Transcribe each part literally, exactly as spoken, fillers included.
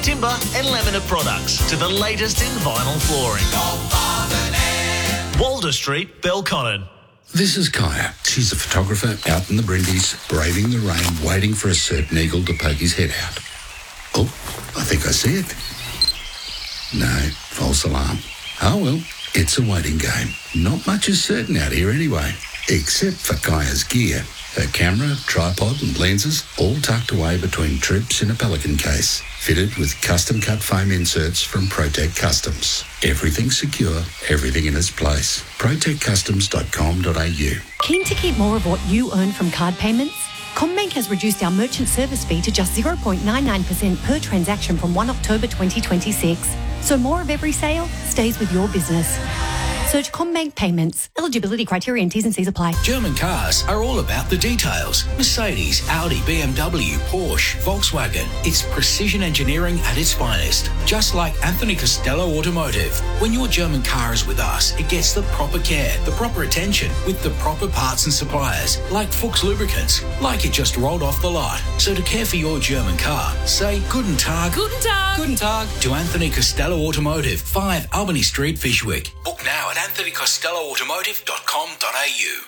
timber and laminate products to the latest in vinyl flooring. Walder Street, Belconnen. This is Kaya. She's a photographer out in the Brindis, braving the rain, waiting for a certain eagle to poke his head out. Oh, I think I see it. No, false alarm. Oh well, it's a waiting game. Not much is certain out here anyway, except for Kaya's gear. Her camera, tripod and lenses all tucked away between trips in a Pelican case, fitted with custom-cut foam inserts from Protect Customs. Everything secure, everything in its place. protect customs dot com dot a u. Keen to keep more of what you earn from card payments? CommBank has reduced our merchant service fee to just zero point nine nine percent per transaction from the first of October twenty twenty-six. So more of every sale stays with your business. Search CommBank Payments. Eligibility criteria and T's and C's apply. German cars are all about the details. Mercedes, Audi, B M W, Porsche, Volkswagen. It's precision engineering at its finest. Just like Anthony Costello Automotive. When your German car is with us, it gets the proper care, the proper attention, with the proper parts and suppliers, like Fuchs Lubricants, like it just rolled off the lot. So to care for your German car, say Guten Tag. Guten Tag. Guten Tag to Anthony Costello Automotive, five Albany Street, Fishwick. Book now at anthony costello automotive dot com dot a u.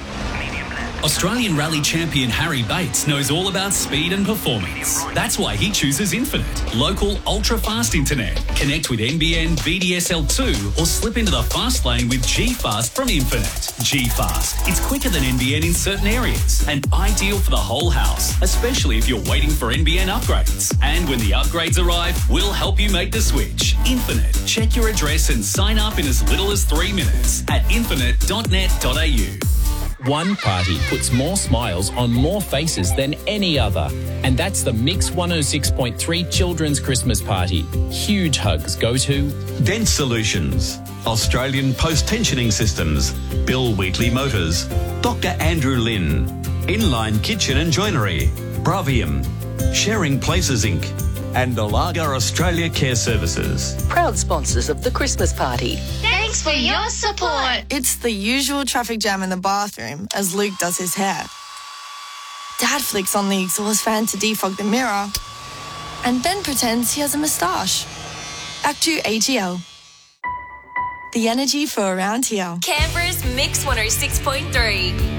Australian rally champion Harry Bates knows all about speed and performance. That's why he chooses Infinite. Local, ultra-fast internet. Connect with N B N, V D S L two or slip into the fast lane with G-Fast from Infinite. G-Fast. It's quicker than N B N in certain areas and ideal for the whole house, especially if you're waiting for N B N upgrades. And when the upgrades arrive, we'll help you make the switch. Infinite. Check your address and sign up in as little as three minutes at infinite dot net dot a u. One party puts more smiles on more faces than any other. And that's the Mix one oh six point three Children's Christmas Party. Huge hugs go to Dent Solutions, Australian Post-Tensioning Systems, Bill Wheatley Motors, Doctor Andrew Lynn, Inline Kitchen and Joinery, Bravium, Sharing Places Incorporated, and Alaga Australia Care Services. Proud sponsors of the Christmas Party. Thanks for your support. It's the usual traffic jam in the bathroom as Luke does his hair. Dad flicks on the exhaust fan to defog the mirror, and Ben pretends he has a moustache. Back to A G L. The energy for around here. Canberra's Mix one oh six point three.